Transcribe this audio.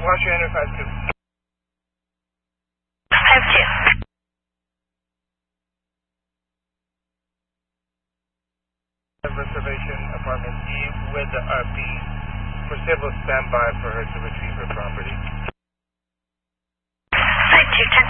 Departure enter 52. 52. Reservation apartment E with the RP for civil standby for her to retrieve her property. Site 210